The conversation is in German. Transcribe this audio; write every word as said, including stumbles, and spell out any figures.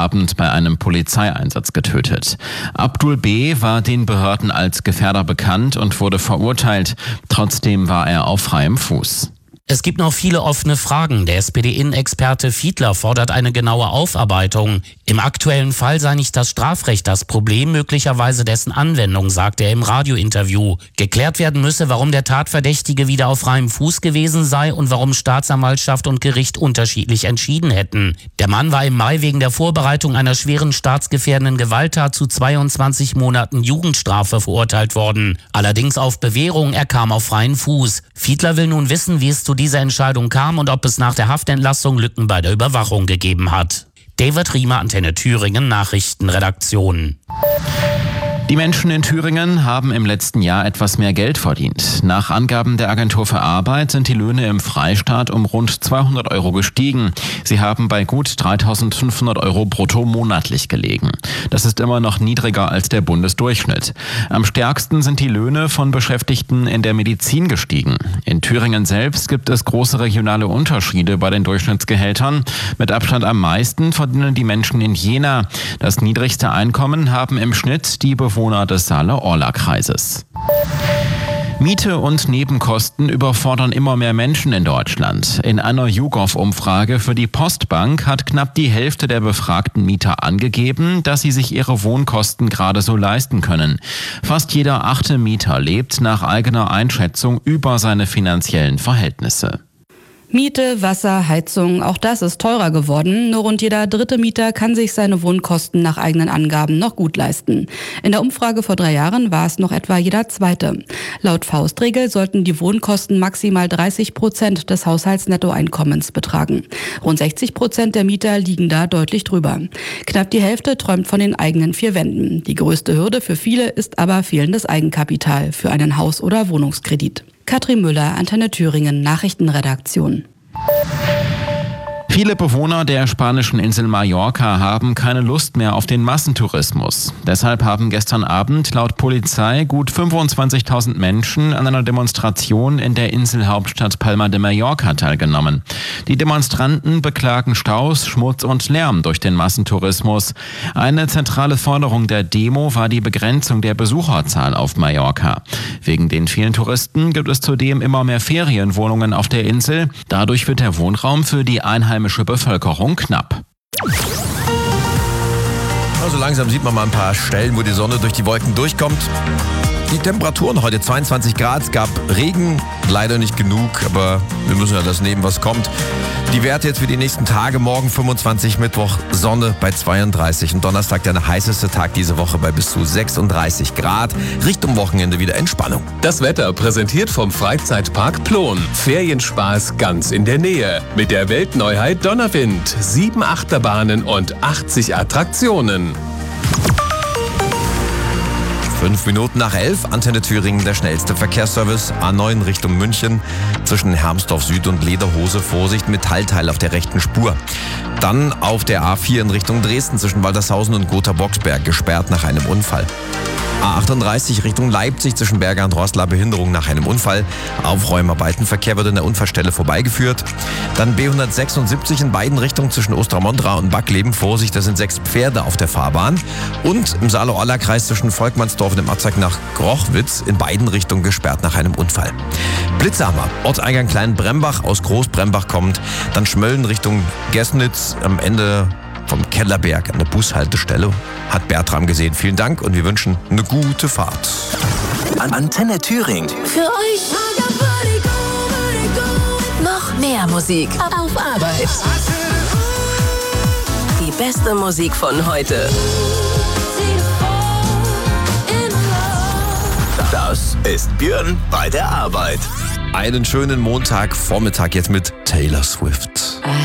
Abend bei einem Polizeieinsatz getötet. Abdul B. war den Behörden als Gefährder bekannt und wurde verurteilt. Trotzdem war er auf freiem Fuß. Es gibt noch viele offene Fragen. Der S P D-Innenexperte Fiedler fordert eine genaue Aufarbeitung. Im aktuellen Fall sei nicht das Strafrecht das Problem, möglicherweise dessen Anwendung, sagt er im Radiointerview. Geklärt werden müsse, warum der Tatverdächtige wieder auf freiem Fuß gewesen sei und warum Staatsanwaltschaft und Gericht unterschiedlich entschieden hätten. Der Mann war im Mai wegen der Vorbereitung einer schweren staatsgefährdenden Gewalttat zu zweiundzwanzig Monaten Jugendstrafe verurteilt worden. Allerdings auf Bewährung, er kam auf freien Fuß. Fiedler will nun wissen, wie es zu dieser Entscheidung kam und ob es nach der Haftentlassung Lücken bei der Überwachung gegeben hat. David Riemer, Antenne Thüringen, Nachrichtenredaktion. Die Menschen in Thüringen haben im letzten Jahr etwas mehr Geld verdient. Nach Angaben der Agentur für Arbeit sind die Löhne im Freistaat um rund zweihundert Euro gestiegen. Sie haben bei gut dreitausendfünfhundert Euro brutto monatlich gelegen. Das ist immer noch niedriger als der Bundesdurchschnitt. Am stärksten sind die Löhne von Beschäftigten in der Medizin gestiegen. In Thüringen selbst gibt es große regionale Unterschiede bei den Durchschnittsgehältern. Mit Abstand am meisten verdienen die Menschen in Jena. Das niedrigste Einkommen haben im Schnitt die Bewohner des Saale-Orla-Kreises. Miete und Nebenkosten überfordern immer mehr Menschen in Deutschland. In einer YouGov-Umfrage für die Postbank hat knapp die Hälfte der befragten Mieter angegeben, dass sie sich ihre Wohnkosten gerade so leisten können. Fast jeder achte Mieter lebt nach eigener Einschätzung über seine finanziellen Verhältnisse. Miete, Wasser, Heizung, auch das ist teurer geworden. Nur rund jeder dritte Mieter kann sich seine Wohnkosten nach eigenen Angaben noch gut leisten. In der Umfrage vor drei Jahren war es noch etwa jeder zweite. Laut Faustregel sollten die Wohnkosten maximal dreißig Prozent des Haushaltsnettoeinkommens betragen. Rund sechzig Prozent der Mieter liegen da deutlich drüber. Knapp die Hälfte träumt von den eigenen vier Wänden. Die größte Hürde für viele ist aber fehlendes Eigenkapital für einen Haus- oder Wohnungskredit. Katrin Müller, Antenne Thüringen, Nachrichtenredaktion. Viele Bewohner der spanischen Insel Mallorca haben keine Lust mehr auf den Massentourismus. Deshalb haben gestern Abend laut Polizei gut fünfundzwanzigtausend Menschen an einer Demonstration in der Inselhauptstadt Palma de Mallorca teilgenommen. Die Demonstranten beklagen Staus, Schmutz und Lärm durch den Massentourismus. Eine zentrale Forderung der Demo war die Begrenzung der Besucherzahl auf Mallorca. Wegen den vielen Touristen gibt es zudem immer mehr Ferienwohnungen auf der Insel. Dadurch wird der Wohnraum für die Einheimischen Bevölkerung knapp. Also langsam sieht man mal ein paar Stellen, wo die Sonne durch die Wolken durchkommt. Die Temperaturen heute zweiundzwanzig Grad, es gab Regen, leider nicht genug, aber wir müssen ja das nehmen, was kommt. Die Werte jetzt für die nächsten Tage, morgen fünfundzwanzig, Mittwoch Sonne bei zweiunddreißig und Donnerstag der heißeste Tag diese Woche bei bis zu sechsunddreißig Grad. Richtung Wochenende wieder Entspannung. Das Wetter präsentiert vom Freizeitpark Plon. Ferienspaß ganz in der Nähe. Mit der Weltneuheit Donnerwind. Sieben Achterbahnen und achtzig Attraktionen. Fünf Minuten nach elf, Antenne Thüringen, der schnellste Verkehrsservice. A neun Richtung München, zwischen Hermsdorf Süd und Lederhose. Vorsicht, Metallteil auf der rechten Spur. Dann auf der A vier in Richtung Dresden, zwischen Waltershausen und Gotha-Boxberg, gesperrt nach einem Unfall. A achtunddreißig Richtung Leipzig, zwischen Berger und Roßla, Behinderung nach einem Unfall. Aufräumarbeiten, Verkehr wird in der Unfallstelle vorbeigeführt. Dann B hundertsechsundsiebzig in beiden Richtungen zwischen Ostermontra und Backleben. Vorsicht, da sind sechs Pferde auf der Fahrbahn. Und im Saale-Orla-Kreis zwischen Volkmannsdorf und dem Abzweig nach Grochwitz in beiden Richtungen gesperrt nach einem Unfall. Blitzhammer, Ortseingang Klein-Brembach, aus Groß-Brembach kommt. Dann Schmölln Richtung Gessnitz, am Ende vom Kellerberg an der Bushaltestelle. Hat Bertram gesehen. Vielen Dank und wir wünschen eine gute Fahrt. Antenne Thüringen. Für euch noch mehr Musik auf Arbeit. Die beste Musik von heute. Das ist Björn bei der Arbeit. Einen schönen Montagvormittag jetzt mit Taylor Swift.